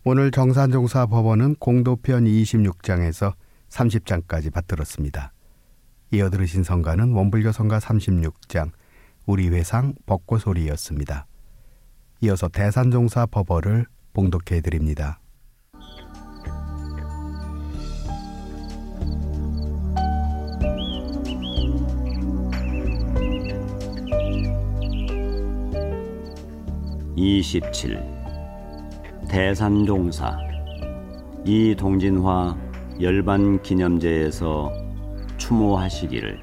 오늘 정산종사 법원은 공도편 26장에서 30장까지 받들었습니다. 이어 들으신 성가는 원불교 성가 36장 우리 회상 벚꽃소리였습니다. 이어서 대산종사 법어를 봉독해 드립니다. (27) 대산종사. 이 동진화 열반 기념제에서 추모하시기를.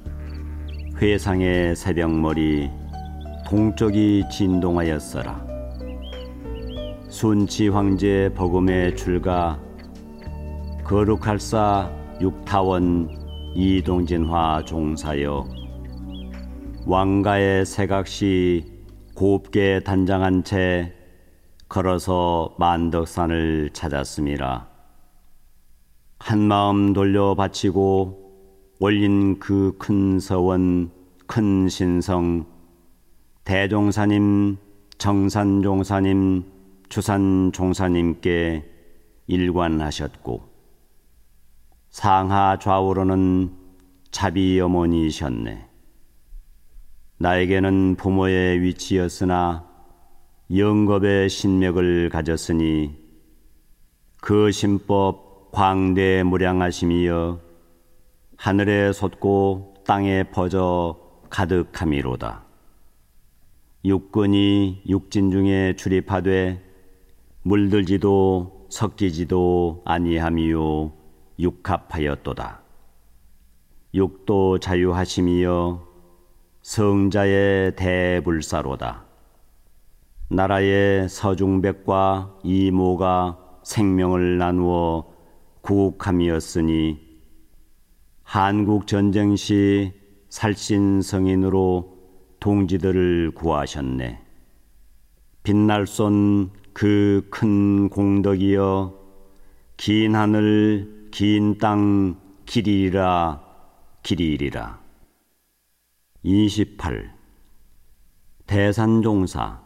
회상의 새벽머리 동쪽이 진동하였어라. 순치 황제 버금의 출가 거룩할사 육타원 이동진화 종사여 왕가의 새각시 곱게 단장한 채 걸어서 만덕산을 찾았음이라. 한마음 돌려 바치고 올린 그 큰 서원 큰 신성 대종사님 정산종사님 주산종사님께 일관하셨고 상하 좌우로는 자비어머니이셨네. 나에게는 부모의 위치였으나 영겁의 신맥을 가졌으니 그 신법 광대무량하심이여 하늘에 솟고 땅에 퍼져 가득함이로다. 육근이 육진 중에 출입하되 물들지도 섞이지도 아니함이요 육합하였도다. 육도 자유하심이여 성자의 대불사로다. 나라의 서중백과 이모가 생명을 나누어 구국함이었으니 한국전쟁 시 살신성인으로 동지들을 구하셨네. 빛날 쏜 그 큰 공덕이여 긴 하늘 긴 땅 길이리라 길이리라. 28. 대산종사.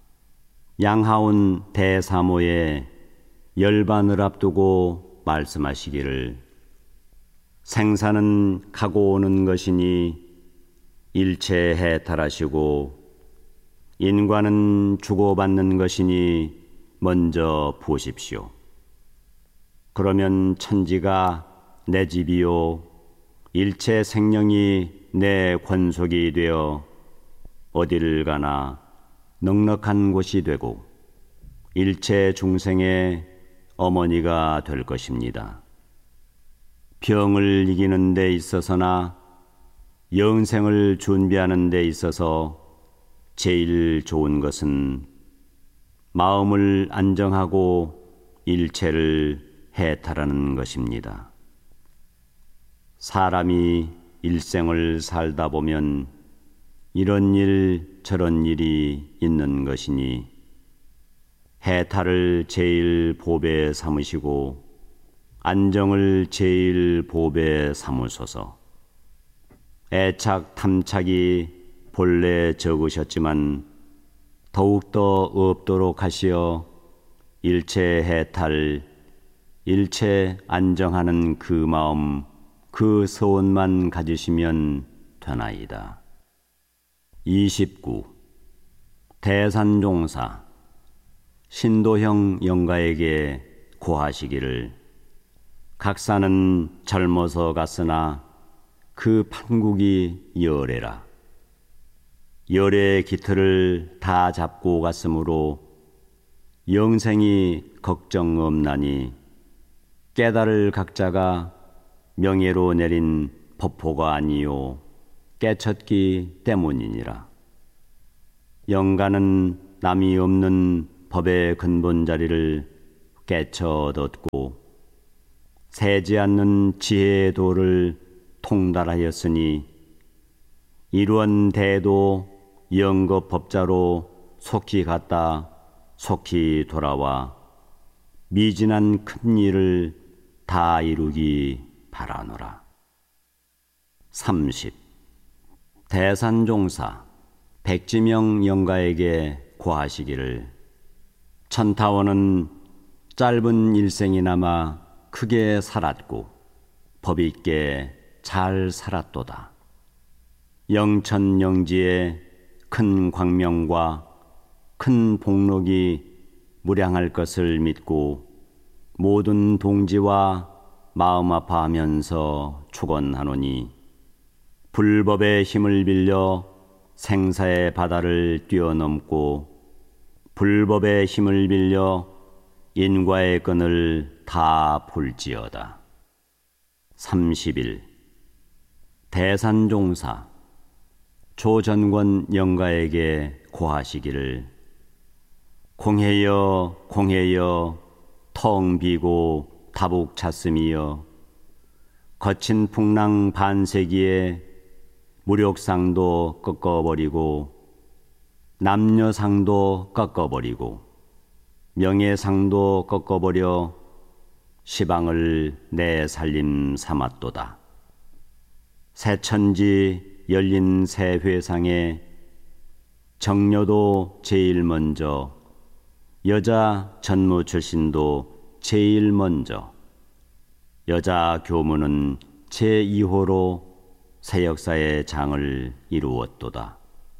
양하운 대사모의 열반을 앞두고 말씀하시기를. 생사는 가고 오는 것이니 일체 해탈하시고 인과는 주고받는 것이니 먼저 보십시오. 그러면 천지가 내 집이요 일체 생명이 내 권속이 되어 어디를 가나 넉넉한 곳이 되고 일체 중생의 어머니가 될 것입니다. 병을 이기는 데 있어서나 영생을 준비하는 데 있어서 제일 좋은 것은 마음을 안정하고 일체를 해탈하는 것입니다. 사람이 일생을 살다 보면 이런 일 저런 일이 있는 것이니 해탈을 제일 보배 삼으시고 안정을 제일 보배 삼으소서. 애착 탐착이 본래 적으셨지만 더욱더 없도록 하시어 일체 해탈 일체 안정하는 그 마음 그 소원만 가지시면 되나이다. 29. 대산종사. 신도형 영가에게 고하시기를. 각사는 젊어서 갔으나 그 판국이 열애라. 열애의 깃털을 다 잡고 갔으므로 영생이 걱정 없나니 깨달을 각자가 명예로 내린 법포가 아니요 깨쳤기 때문이니라. 영가는 남이 없는 법의 근본 자리를 깨쳐 얻었고 새지 않는 지혜의 도를 통달하였으니 이루한 대도 영겁 법자로 속히 갔다 속히 돌아와 미진한 큰 일을 다 이루기 바라노라. 30. 대산종사. 백지명 영가에게 고하시기를. 천타원은 짧은 일생이나마 크게 살았고 법 있게 잘 살았도다. 영천영지에 큰 광명과 큰 복록이 무량할 것을 믿고 모든 동지와 마음 아파하면서 축원하노니 불법의 힘을 빌려 생사의 바다를 뛰어넘고 불법의 힘을 빌려 인과의 끈을 다 풀지어다. 30일 대산종사 조전권 영가에게 고하시기를 공해여 공해여 텅 비고 다북 찼음이여 거친 풍랑 반세기에 무력상도 꺾어버리고 남녀상도 꺾어버리고 명예상도 꺾어버려 시방을 내 살림 삼았도다. 새천지 열린 새 회상에 정려도 제일 먼저 여자 전무 출신도 제일 먼저 여자 교무는 제2호로 새 역사의 장을 이루었도다.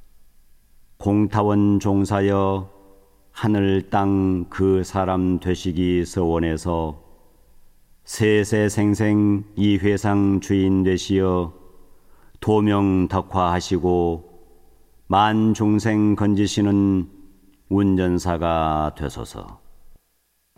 공타원 종사여 하늘 땅 그 사람 되시기 서원에서 세세생생 이 회상 주인 되시어 도명 덕화하시고 만중생 건지시는 운전사가 되소서.